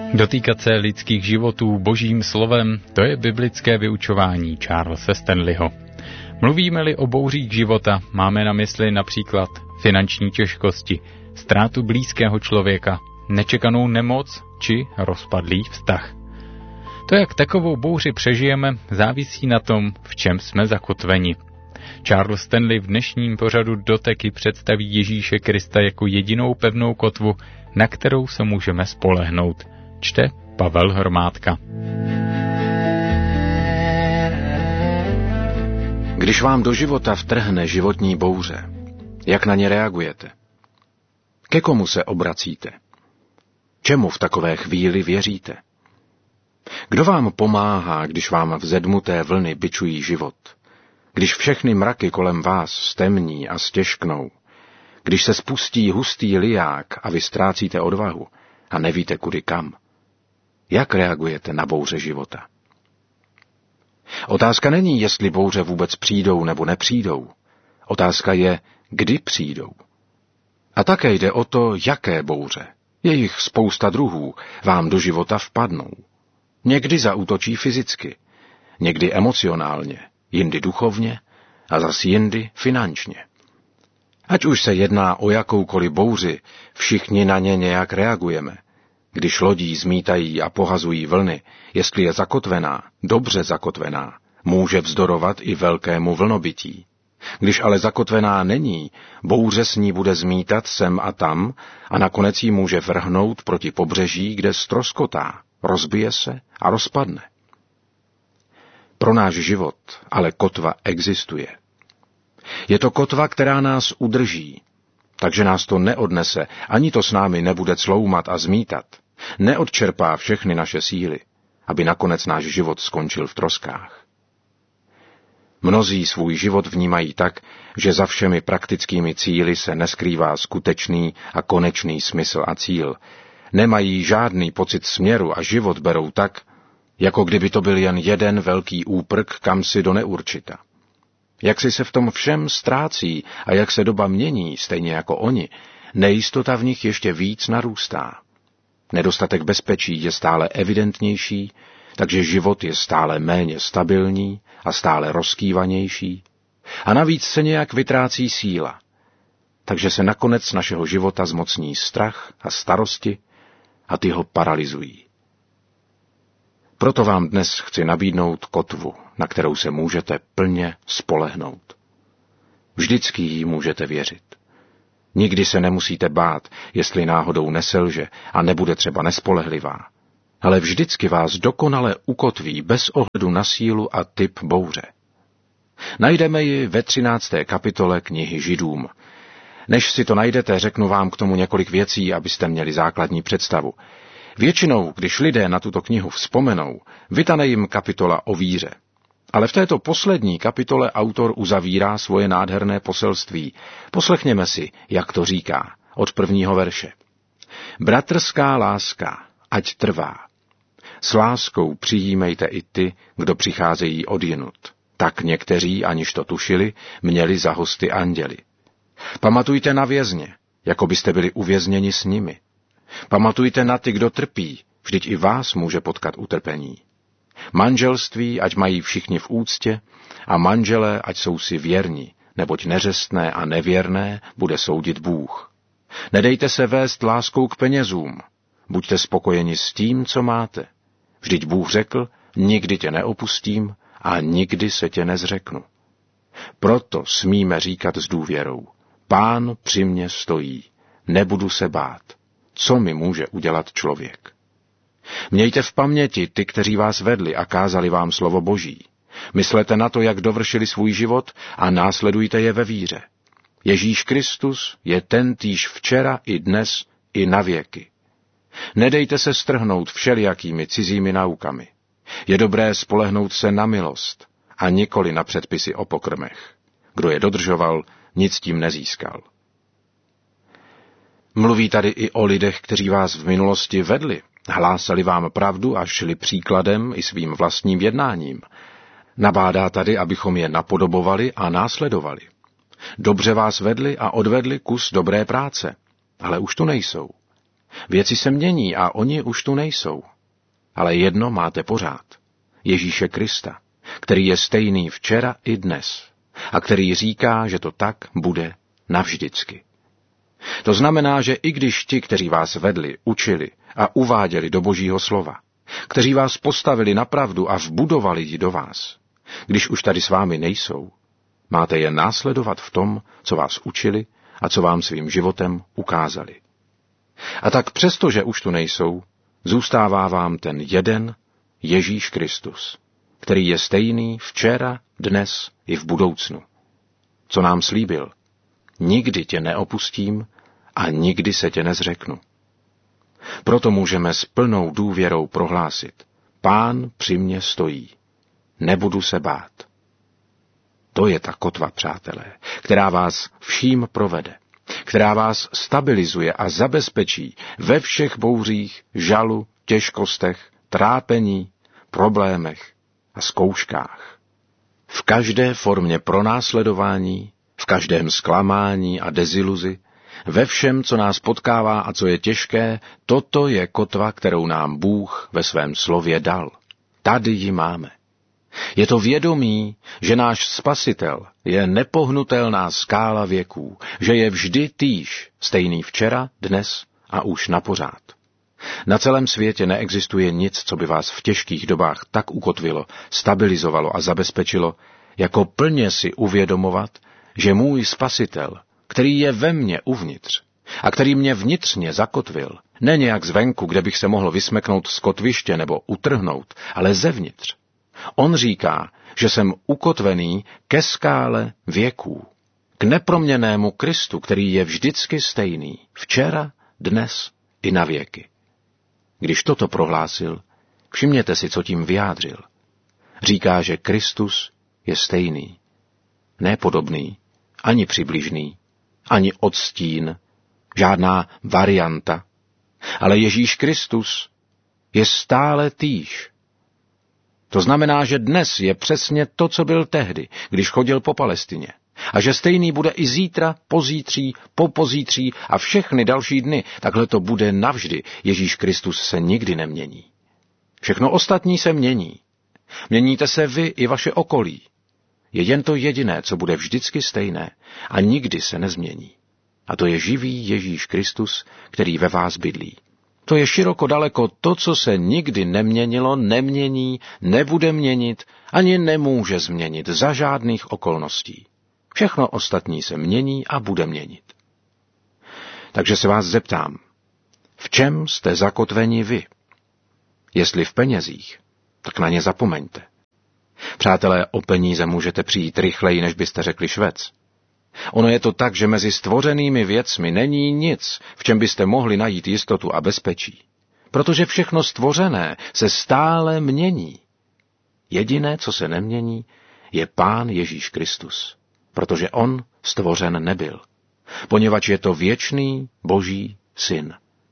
Dotýkat se lidských životů božím slovem, to je biblické vyučování Charlese Stanleyho. Mluvíme-li o bouřích života, máme na mysli například finanční těžkosti, ztrátu blízkého člověka, nečekanou nemoc či rozpadlý vztah. To, jak takovou bouři přežijeme, závisí na tom, v čem jsme zakotveni. Charles Stanley v dnešním pořadu Doteky představí Ježíše Krista jako jedinou pevnou kotvu, na kterou se můžeme spolehnout. Čte Pavel Hromádka. Když vám do života vtrhne životní bouře, jak na ně reagujete? Ke komu se obracíte? Čemu v takové chvíli věříte? Kdo vám pomáhá, když vám vzedmuté vlny bičují život? Když všechny mraky kolem vás stemní a stěžknou? Když se spustí hustý liják a vy ztrácíte odvahu a nevíte kudy kam? Jak reagujete na bouře života? Otázka není, jestli bouře vůbec přijdou nebo nepřijdou. Otázka je, kdy přijdou. A také jde o to, jaké bouře. Je jich spousta druhů, vám do života vpadnou. Někdy zaútočí fyzicky, někdy emocionálně, jindy duchovně a zas jindy finančně. Ať už se jedná o jakoukoliv bouři, všichni na ně nějak reagujeme. Když lodí zmítají a pohazují vlny, jestli je zakotvená, dobře zakotvená, může vzdorovat i velkému vlnobytí. Když ale zakotvená není, bouře s ní bude zmítat sem a tam a nakonec ji může vrhnout proti pobřeží, kde ztroskotá, rozbije se a rozpadne. Pro náš život ale kotva existuje. Je to kotva, která nás udrží, takže nás to neodnese, ani to s námi nebude cloumat a zmítat. Neodčerpá všechny naše síly, aby nakonec náš život skončil v troskách. Mnozí svůj život vnímají tak, že za všemi praktickými cíli se neskrývá skutečný a konečný smysl a cíl. Nemají žádný pocit směru a život berou tak, jako kdyby to byl jen jeden velký úprk kamsi do neurčita. Jak si se v tom všem ztrácí a jak se doba mění, stejně jako oni, nejistota v nich ještě víc narůstá. Nedostatek bezpečí je stále evidentnější, takže život je stále méně stabilní a stále rozkývanější. A navíc se nějak vytrácí síla. Takže se nakonec našeho života zmocní strach a starosti a ty ho paralyzují. Proto vám dnes chci nabídnout kotvu, na kterou se můžete plně spolehnout. Vždycky jí můžete věřit. Nikdy se nemusíte bát, jestli náhodou neselže a nebude třeba nespolehlivá, ale vždycky vás dokonale ukotví bez ohledu na sílu a typ bouře. Najdeme ji ve 13. kapitole knihy Židům. Než si to najdete, řeknu vám k tomu několik věcí, abyste měli základní představu. Většinou, když lidé na tuto knihu vzpomenou, vytane jim kapitola o víře. Ale v této poslední kapitole autor uzavírá svoje nádherné poselství. Poslechněme si, jak to říká, od 1. verše. Bratrská láska, ať trvá. S láskou přijímejte i ty, kdo přicházejí odjinud. Tak někteří, aniž to tušili, měli za hosty anděli. Pamatujte na vězně, jako byste byli uvězněni s nimi. Pamatujte na ty, kdo trpí, vždyť i vás může potkat utrpení. Manželství, ať mají všichni v úctě, a manželé, ať jsou si věrní, neboť neřestné a nevěrné bude soudit Bůh. Nedejte se vést láskou k penězům, buďte spokojeni s tím, co máte. Vždyť Bůh řekl, nikdy tě neopustím a nikdy se tě nezřeknu. Proto smíme říkat s důvěrou, Pán při mně stojí, nebudu se bát. Co mi může udělat člověk? Mějte v paměti ty, kteří vás vedli a kázali vám slovo Boží. Myslete na to, jak dovršili svůj život a následujte je ve víře. Ježíš Kristus je tentýž včera i dnes i na věky. Nedejte se strhnout všelijakými cizími naukami. Je dobré spolehnout se na milost a nikoli na předpisy o pokrmech. Kdo je dodržoval, nic tím nezískal. Mluví tady i o lidech, kteří vás v minulosti vedli, hlásali vám pravdu a šli příkladem i svým vlastním jednáním. Nabádá tady, abychom je napodobovali a následovali. Dobře vás vedli a odvedli kus dobré práce, ale už tu nejsou. Věci se mění a oni už tu nejsou. Ale jedno máte pořád. Ježíše Krista, který je stejný včera i dnes a který říká, že to tak bude navždycky. To znamená, že i když ti, kteří vás vedli, učili a uváděli do Božího slova, kteří vás postavili na pravdu a vbudovali ji do vás, když už tady s vámi nejsou, máte je následovat v tom, co vás učili a co vám svým životem ukázali. A tak přesto, že už tu nejsou, zůstává vám ten jeden Ježíš Kristus, který je stejný včera, dnes i v budoucnu. Co nám slíbil? Nikdy tě neopustím a nikdy se tě nezřeknu. Proto můžeme s plnou důvěrou prohlásit: Pán při mně stojí, nebudu se bát. To je ta kotva, přátelé, která vás vším provede, která vás stabilizuje a zabezpečí ve všech bouřích, žalu, těžkostech, trápení, problémech a zkouškách. V každé formě pronásledování, v každém zklamání a deziluzi, ve všem, co nás potkává a co je těžké, toto je kotva, kterou nám Bůh ve svém slově dal. Tady ji máme. Je to vědomí, že náš Spasitel je nepohnutelná skála věků, že je vždy týž, stejný včera, dnes a už napořád. Na celém světě neexistuje nic, co by vás v těžkých dobách tak ukotvilo, stabilizovalo a zabezpečilo, jako plně si uvědomovat, že můj Spasitel, který je ve mně uvnitř a který mě vnitřně zakotvil, ne nějak zvenku, kde bych se mohl vysmeknout z kotviště nebo utrhnout, ale zevnitř. On říká, že jsem ukotvený ke skále věků, k neproměnnému Kristu, který je vždycky stejný, včera, dnes i na věky. Když toto prohlásil, všimněte si, co tím vyjádřil. Říká, že Kristus je stejný, nepodobný, ani přibližný, ani odstín, žádná varianta, ale Ježíš Kristus je stále týž. To znamená, že dnes je přesně to, co byl tehdy, když chodil po Palestině. A že stejný bude i zítra, pozítří, popozítří a všechny další dny. Takhle to bude navždy. Ježíš Kristus se nikdy nemění. Všechno ostatní se mění. Měníte se vy i vaše okolí. Je jen to jediné, co bude vždycky stejné a nikdy se nezmění. A to je živý Ježíš Kristus, který ve vás bydlí. To je široko daleko to, co se nikdy neměnilo, nemění, nebude měnit, ani nemůže změnit za žádných okolností. Všechno ostatní se mění a bude měnit. Takže se vás zeptám, v čem jste zakotveni vy? Jestli v penězích, tak na ně zapomeňte. Přátelé, o peníze můžete přijít rychleji, než byste řekli Švec. Ono je to tak, že mezi stvořenými věcmi není nic, v čem byste mohli najít jistotu a bezpečí. Protože všechno stvořené se stále mění. Jediné, co se nemění, je Pán Ježíš Kristus. Protože on stvořen nebyl. Poněvadž je to věčný Boží syn.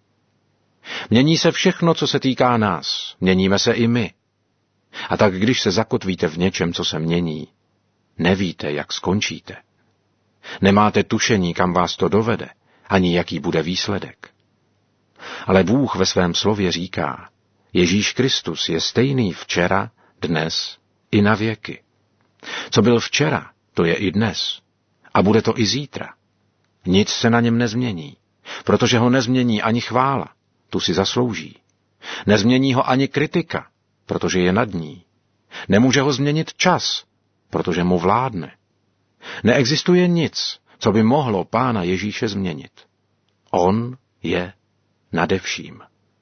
Mění se všechno, co se týká nás. Měníme se i my. A tak když se zakotvíte v něčem, co se mění, nevíte, jak skončíte. Nemáte tušení, kam vás to dovede, ani jaký bude výsledek. Ale Bůh ve svém slově říká, Ježíš Kristus je stejný včera, dnes i na věky. Co byl včera, to je i dnes. A bude to i zítra. Nic se na něm nezmění, protože ho nezmění ani chvála, tu si zaslouží. Nezmění ho ani kritika, protože je nad ní. Nemůže ho změnit čas, protože mu vládne. Neexistuje nic, co by mohlo Pána Ježíše změnit. On je nade vším.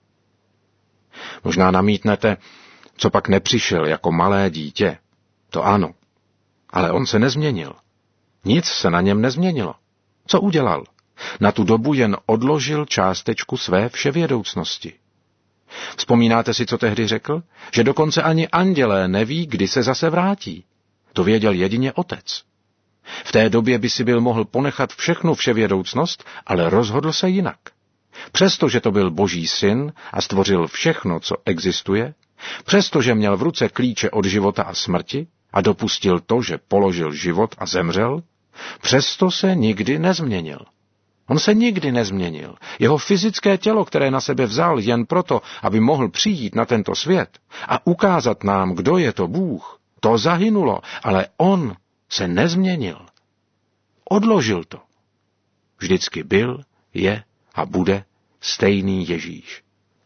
Možná namítnete, co pak nepřišel jako malé dítě. To ano, ale on se nezměnil. Nic se na něm nezměnilo. Co udělal? Na tu dobu jen odložil částečku své vševědoucnosti. Vzpomínáte si, co tehdy řekl? Že dokonce ani andělé neví, kdy se zase vrátí. To věděl jedině Otec. V té době by si byl mohl ponechat všechnu vševědoucnost, ale rozhodl se jinak. Přestože to byl Boží syn a stvořil všechno, co existuje, přestože měl v ruce klíče od života a smrti a dopustil to, že položil život a zemřel, přesto se nikdy nezměnil. On se nikdy nezměnil. Jeho fyzické tělo, které na sebe vzal jen proto, aby mohl přijít na tento svět a ukázat nám, kdo je to Bůh, to zahynulo, ale on se nezměnil. Odložil to. Vždycky byl, je a bude stejný Ježíš.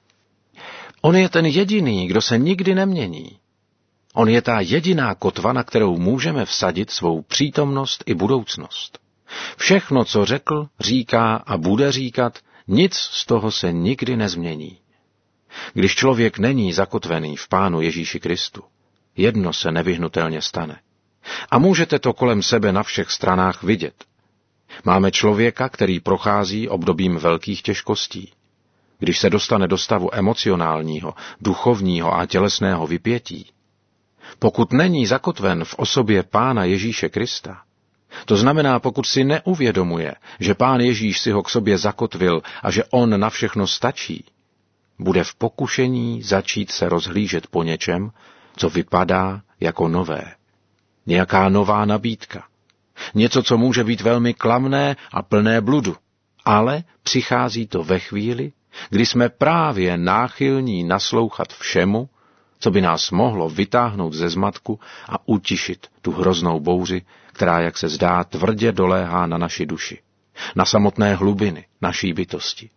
On je ten jediný, kdo se nikdy nemění. On je ta jediná kotva, na kterou můžeme vsadit svou přítomnost i budoucnost. Všechno, co řekl, říká a bude říkat, nic z toho se nikdy nezmění. Když člověk není zakotvený v Pánu Ježíši Kristu, jedno se nevyhnutelně stane. A můžete to kolem sebe na všech stranách vidět. Máme člověka, který prochází obdobím velkých těžkostí. Když se dostane do stavu emocionálního, duchovního a tělesného vypětí, pokud není zakotven v osobě Pána Ježíše Krista, to znamená, pokud si neuvědomuje, že Pán Ježíš si ho k sobě zakotvil a že on na všechno stačí, bude v pokušení začít se rozhlížet po něčem, co vypadá jako nové. Nějaká nová nabídka. Něco, co může být velmi klamné a plné bludu. Ale přichází to ve chvíli, kdy jsme právě náchylní naslouchat všemu, co by nás mohlo vytáhnout ze zmatku a utišit tu hroznou bouři, která, jak se zdá, tvrdě doléhá na naši duši, na samotné hlubiny naší bytosti.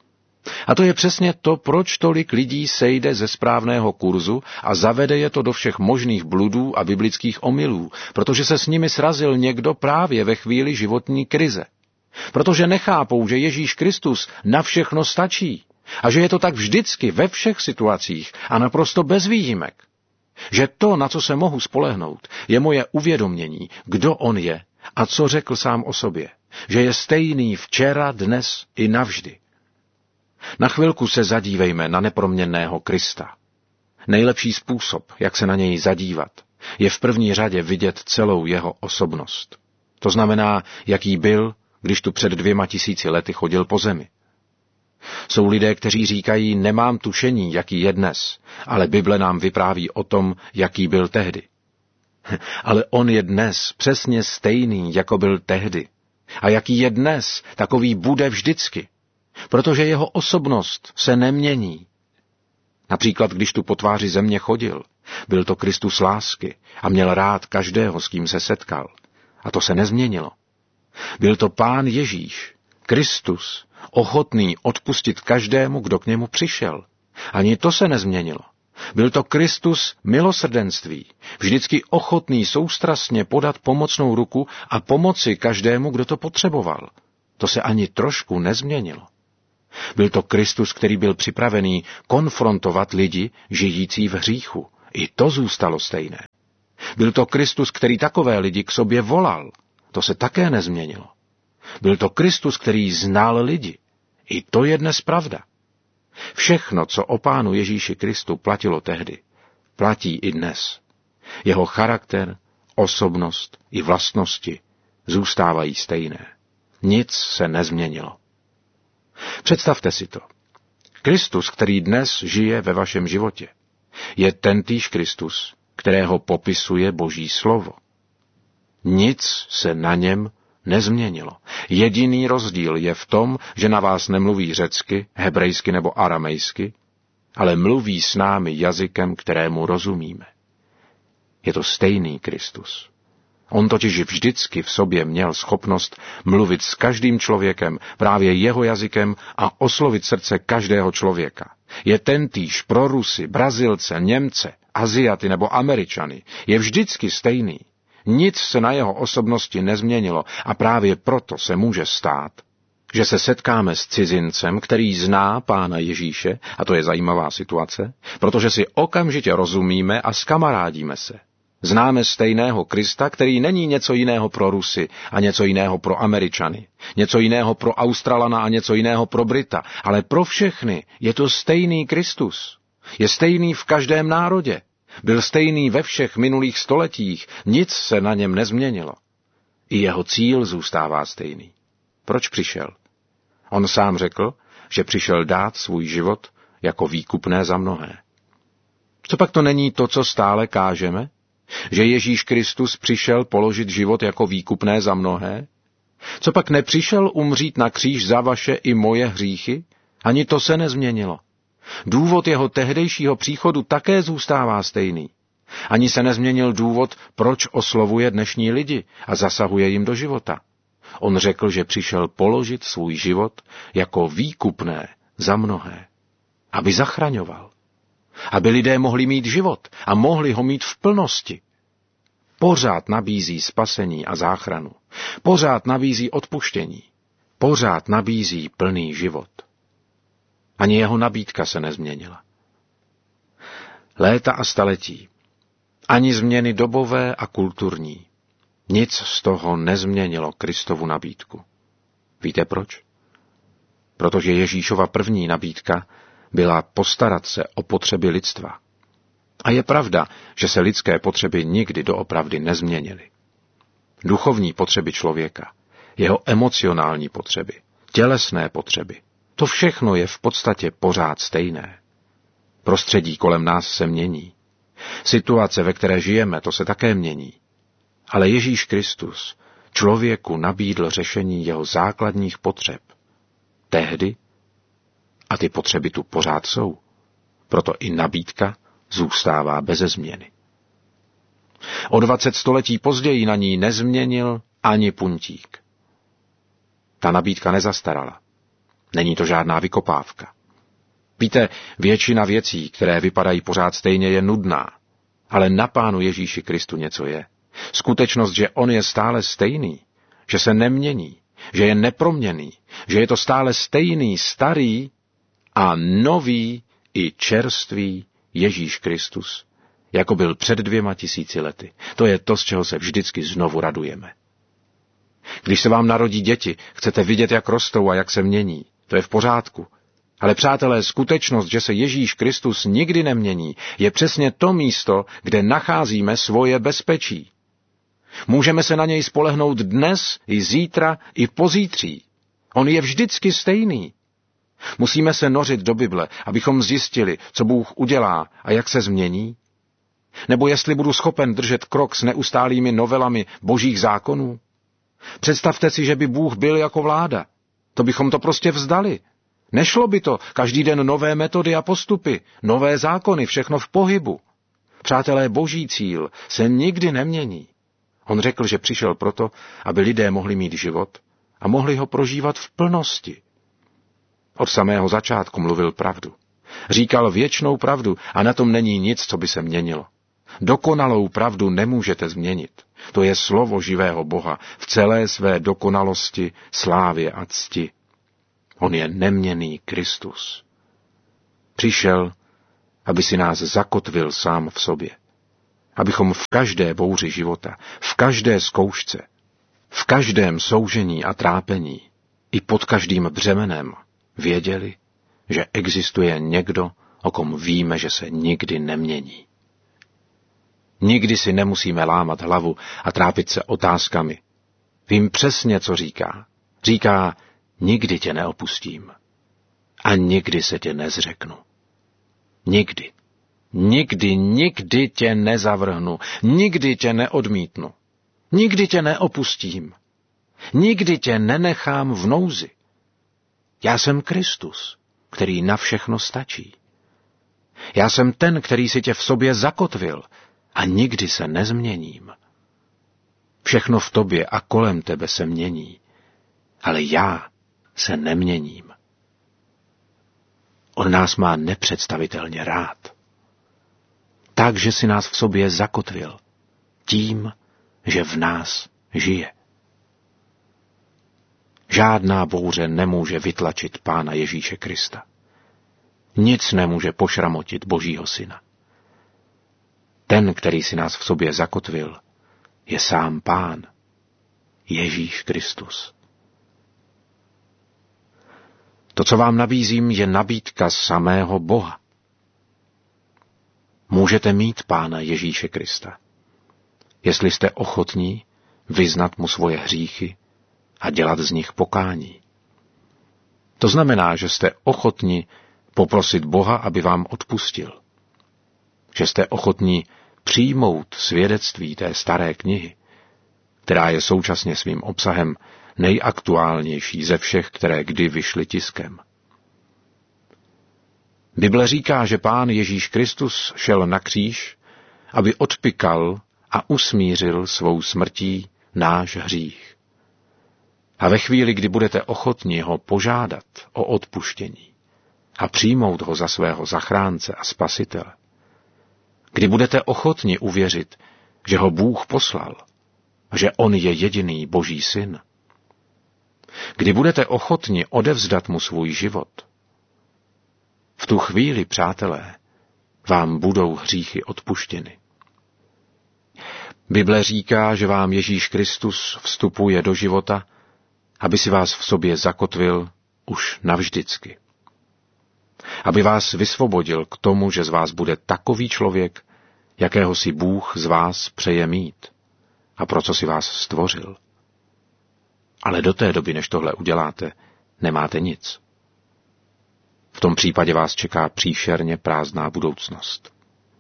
A to je přesně to, proč tolik lidí sejde ze správného kurzu a zavede je to do všech možných bludů a biblických omylů, protože se s nimi srazil někdo právě ve chvíli životní krize. Protože nechápou, že Ježíš Kristus na všechno stačí a že je to tak vždycky ve všech situacích a naprosto bez výjimek. Že to, na co se mohu spolehnout, je moje uvědomění, kdo on je a co řekl sám o sobě, že je stejný včera, dnes i navždy. Na chvilku se zadívejme na neproměnného Krista. Nejlepší způsob, jak se na něj zadívat, je v první řadě vidět celou jeho osobnost. To znamená, jaký byl, když tu před 2000 lety chodil po zemi. Jsou lidé, kteří říkají, nemám tušení, jaký je dnes, ale Bible nám vypráví o tom, jaký byl tehdy. Ale on je dnes přesně stejný, jako byl tehdy. A jaký je dnes, takový bude vždycky. Protože jeho osobnost se nemění. Například, když tu po tváři země chodil, byl to Kristus lásky a měl rád každého, s kým se setkal. A to se nezměnilo. Byl to Pán Ježíš, Kristus, ochotný odpustit každému, kdo k němu přišel. Ani to se nezměnilo. Byl to Kristus milosrdenství, vždycky ochotný soustrastně podat pomocnou ruku a pomoci každému, kdo to potřeboval. To se ani trošku nezměnilo. Byl to Kristus, který byl připravený konfrontovat lidi žijící v hříchu. I to zůstalo stejné. Byl to Kristus, který takové lidi k sobě volal. To se také nezměnilo. Byl to Kristus, který znal lidi. I to je dnes pravda. Všechno, co o Pánu Ježíši Kristu platilo tehdy, platí i dnes. Jeho charakter, osobnost i vlastnosti zůstávají stejné. Nic se nezměnilo. Představte si to. Kristus, který dnes žije ve vašem životě, je tentýž Kristus, kterého popisuje Boží slovo. Nic se na něm nezměnilo. Jediný rozdíl je v tom, že na vás nemluví řecky, hebrejsky nebo aramejsky, ale mluví s námi jazykem, kterému rozumíme. Je to stejný Kristus. On totiž vždycky v sobě měl schopnost mluvit s každým člověkem právě jeho jazykem a oslovit srdce každého člověka. Je tentýž pro Rusy, Brazilce, Němce, Aziaty nebo Američany. Je vždycky stejný. Nic se na jeho osobnosti nezměnilo a právě proto se může stát, že se setkáme s cizincem, který zná Pána Ježíše, a to je zajímavá situace, protože si okamžitě rozumíme a skamarádíme se. Známe stejného Krista, který není něco jiného pro Rusy a něco jiného pro Američany, něco jiného pro Australana a něco jiného pro Brita, ale pro všechny je to stejný Kristus. Je stejný v každém národě. Byl stejný ve všech minulých stoletích, nic se na něm nezměnilo. I jeho cíl zůstává stejný. Proč přišel? On sám řekl, že přišel dát svůj život jako výkupné za mnohé. Co pak to není to, co stále kážeme? Že Ježíš Kristus přišel položit život jako výkupné za mnohé? Co pak nepřišel umřít na kříž za vaše i moje hříchy? Ani to se nezměnilo. Důvod jeho tehdejšího příchodu také zůstává stejný. Ani se nezměnil důvod, proč oslovuje dnešní lidi a zasahuje jim do života. On řekl, že přišel položit svůj život jako výkupné za mnohé, aby zachraňoval. Aby lidé mohli mít život a mohli ho mít v plnosti. Pořád nabízí spasení a záchranu. Pořád nabízí odpuštění. Pořád nabízí plný život. Ani jeho nabídka se nezměnila. Léta a staletí. Ani změny dobové a kulturní. Nic z toho nezměnilo Kristovu nabídku. Víte proč? Protože Ježíšova první nabídka byla postarat se o potřeby lidstva. A je pravda, že se lidské potřeby nikdy doopravdy nezměnily. Duchovní potřeby člověka, jeho emocionální potřeby, tělesné potřeby, to všechno je v podstatě pořád stejné. Prostředí kolem nás se mění. Situace, ve které žijeme, to se také mění. Ale Ježíš Kristus člověku nabídl řešení jeho základních potřeb. Tehdy, a ty potřeby tu pořád jsou, proto i nabídka zůstává beze změny. O 20 století později na ní nezměnil ani puntík. Ta nabídka nezastarala. Není to žádná vykopávka. Víte, většina věcí, které vypadají pořád stejně, je nudná, ale na Pánu Ježíši Kristu něco je. Skutečnost, že on je stále stejný, že se nemění, že je neproměnný, že je to stále stejný, starý a nový i čerstvý Ježíš Kristus, jako byl před 2000 lety. To je to, z čeho se vždycky znovu radujeme. Když se vám narodí děti, chcete vidět, jak rostou a jak se mění. To je v pořádku. Ale přátelé, skutečnost, že se Ježíš Kristus nikdy nemění, je přesně to místo, kde nacházíme svoje bezpečí. Můžeme se na něj spolehnout dnes, i zítra, i pozítří. On je vždycky stejný. Musíme se nořit do Bible, abychom zjistili, co Bůh udělá a jak se změní. Nebo jestli budu schopen držet krok s neustálými novelami božích zákonů. Představte si, že by Bůh byl jako vláda. To bychom to prostě vzdali. Nešlo by to, každý den nové metody a postupy, nové zákony, všechno v pohybu. Přátelé, boží cíl se nikdy nemění. On řekl, že přišel proto, aby lidé mohli mít život a mohli ho prožívat v plnosti. Od samého začátku mluvil pravdu. Říkal věčnou pravdu a na tom není nic, co by se měnilo. Dokonalou pravdu nemůžete změnit. To je slovo živého Boha v celé své dokonalosti, slávě a cti. On je neměnný Kristus. Přišel, aby si nás zakotvil sám v sobě. Abychom v každé bouři života, v každé zkoušce, v každém soužení a trápení, i pod každým břemenem věděli, že existuje někdo, o kom víme, že se nikdy nemění. Nikdy si nemusíme lámat hlavu a trápit se otázkami. Vím přesně, co říká. Říká, nikdy tě neopustím a nikdy se tě nezřeknu. Nikdy. Nikdy tě nezavrhnu, nikdy tě neodmítnu, nikdy tě neopustím, nikdy tě nenechám v nouzi. Já jsem Kristus, který na všechno stačí. Já jsem ten, který si tě v sobě zakotvil a nikdy se nezměním. Všechno v tobě a kolem tebe se mění, ale já se neměním. On nás má nepředstavitelně rád. Takže si nás v sobě zakotvil tím, že v nás žije. Žádná bouře nemůže vytlačit Pána Ježíše Krista. Nic nemůže pošramotit Božího Syna. Ten, který si nás v sobě zakotvil, je sám Pán, Ježíš Kristus. To, co vám nabízím, je nabídka samého Boha. Můžete mít Pána Ježíše Krista, jestli jste ochotní vyznat mu svoje hříchy a dělat z nich pokání. To znamená, že jste ochotní poprosit Boha, aby vám odpustil. Že jste ochotní přijmout svědectví té staré knihy, která je současně svým obsahem nejaktuálnější ze všech, které kdy vyšly tiskem. Bible říká, že Pán Ježíš Kristus šel na kříž, aby odpykal a usmířil svou smrtí náš hřích. A ve chvíli, kdy budete ochotni ho požádat o odpuštění a přijmout ho za svého zachránce a spasitele, kdy budete ochotni uvěřit, že ho Bůh poslal a že on je jediný Boží syn, kdy budete ochotni odevzdat mu svůj život, v tu chvíli, přátelé, vám budou hříchy odpuštěny. Bible říká, že vám Ježíš Kristus vstupuje do života, aby si vás v sobě zakotvil už navždycky. Aby vás vysvobodil k tomu, že z vás bude takový člověk, jakého si Bůh z vás přeje mít a pro co si vás stvořil. Ale do té doby, než tohle uděláte, nemáte nic. V tom případě vás čeká příšerně prázdná budoucnost.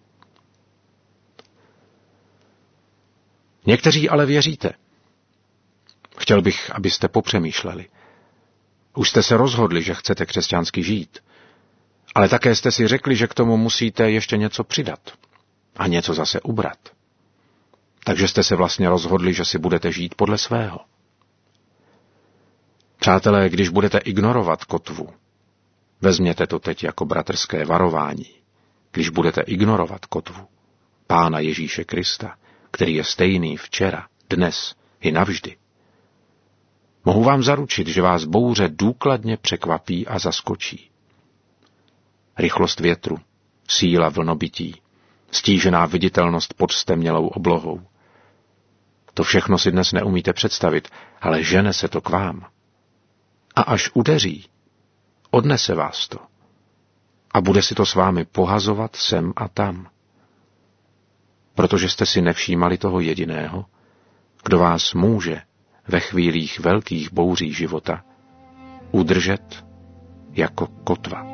Někteří ale věříte. Chtěl bych, abyste popřemýšleli. Už jste se rozhodli, že chcete křesťansky žít, ale také jste si řekli, že k tomu musíte ještě něco přidat a něco zase ubrat. Takže jste se vlastně rozhodli, že si budete žít podle svého. Přátelé, když budete ignorovat kotvu, vezměte to teď jako bratrské varování, když budete ignorovat kotvu, Pána Ježíše Krista, který je stejný včera, dnes i navždy, mohu vám zaručit, že vás bouře důkladně překvapí a zaskočí. Rychlost větru, síla vlnobytí, stížená viditelnost pod stemnělou oblohou. To všechno si dnes neumíte představit, ale žene se to k vám. A až udeří, odnese vás to a bude si to s vámi pohazovat sem a tam. Protože jste si nevšímali toho jediného, kdo vás může ve chvílích velkých bouří života udržet jako kotva.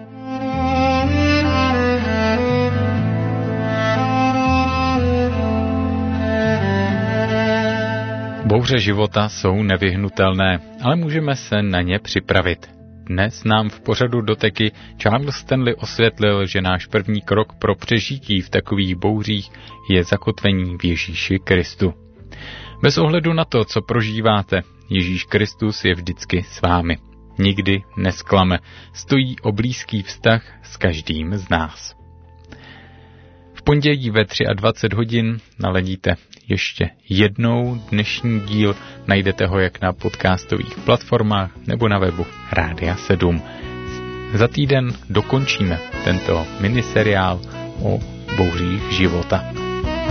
Bouře života jsou nevyhnutelné, ale můžeme se na ně připravit. Dnes nám v pořadu Doteky Charles Stanley osvětlil, že náš první krok pro přežití v takových bouřích je zakotvení v Ježíši Kristu. Bez ohledu na to, co prožíváte, Ježíš Kristus je vždycky s vámi. Nikdy nesklame, stojí o blízký vztah s každým z nás. V pondělí ve 23 hodin naladíte ještě jednou dnešní díl. Najdete ho jak na podcastových platformách nebo na webu Rádia 7. Za týden dokončíme tento miniseriál o bouřích života.